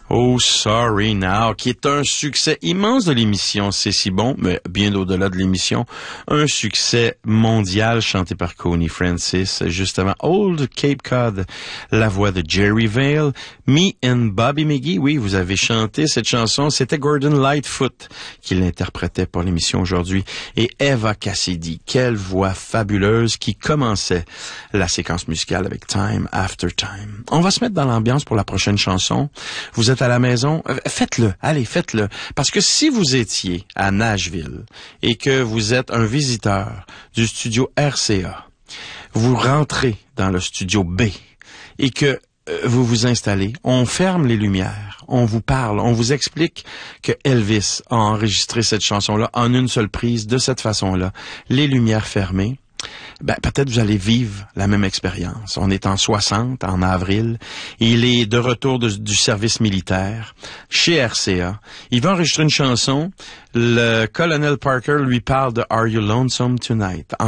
Oh, Sorry Now, qui est un succès immense de l'émission C'est si bon, mais bien au-delà de l'émission, un succès mondial chanté par Connie Francis, justement Old Cape Cod, la voix de Jerry Vale, Me and Bobby McGee, oui, vous avez chanté cette chanson, c'était Gordon Lightfoot qui l'interprétait pour l'émission aujourd'hui, et Eva Cassidy, quelle voix fabuleuse qui commençait la séquence musicale avec Time After Time. On va se mettre dans l'ambiance pour la prochaine chanson. Vous êtes à la maison, faites-le, allez, faites-le. Parce que si vous étiez à Nashville et que vous êtes un visiteur du studio RCA, vous rentrez dans le studio B et que vous vous installez, on ferme les lumières, on vous parle, on vous explique que Elvis a enregistré cette chanson-là en une seule prise, de cette façon-là, les lumières fermées. Ben, peut-être vous allez vivre la même expérience. On est en 60, en avril. Il est de retour du service militaire chez RCA. Il va enregistrer une chanson. Le colonel Parker lui parle de Are You Lonesome Tonight?